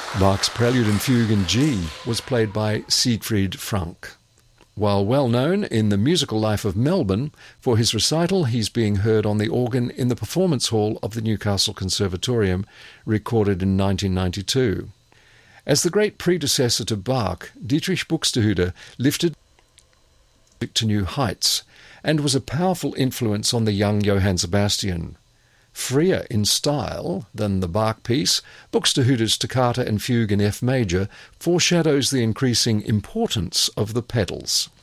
Bach's Prelude and Fugue in G was played by Siegfried Frank. While well known in the musical life of Melbourne, for his recital he's being heard on the organ in the Performance Hall of the Newcastle Conservatorium, recorded in 1992. As the great predecessor to Bach, Dietrich Buxtehude lifted to new heights and was a powerful influence on the young Johann Sebastian. Freer in style than the Bach piece, Buxtehude's Toccata and Fugue in F major foreshadows the increasing importance of the pedals.